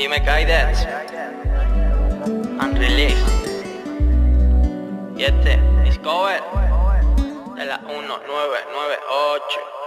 Dime Guidance Unreleased. Y este Discover de la 1998.